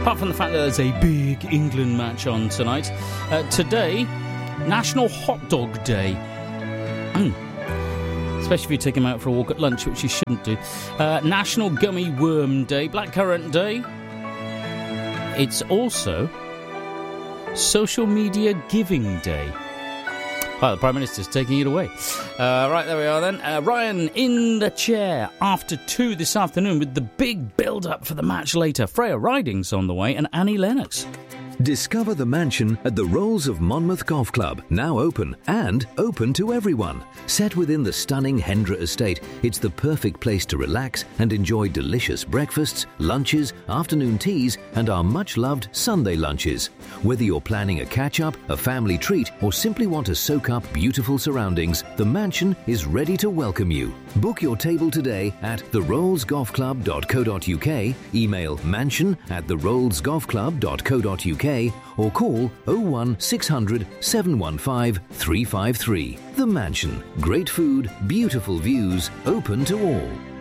Apart from the fact that there's a big England match on tonight. Today, National Hot Dog Day. Especially if you take him out for a walk at lunch, which you shouldn't do. National Gummy Worm Day. Blackcurrant Day. It's also Social Media Giving Day. Oh, the Prime Minister's taking it away. Right, there we are then. Ryan in the chair after 2 this afternoon with the big build-up for the match later. Freya Riding's on the way and Annie Lennox. Discover the mansion at the Rolls of Monmouth Golf Club, now open and open to everyone. Set within the stunning Hendra estate, it's the perfect place to relax and enjoy delicious breakfasts, lunches, afternoon teas and our much-loved Sunday lunches. Whether you're planning a catch-up, a family treat or simply want to soak up beautiful surroundings, the mansion is ready to welcome you. Book your table today at therollsgolfclub.co.uk, email mansion@therollsgolfclub.co.uk or call 01600 715 353. The Mansion. Great food, beautiful views, open to all.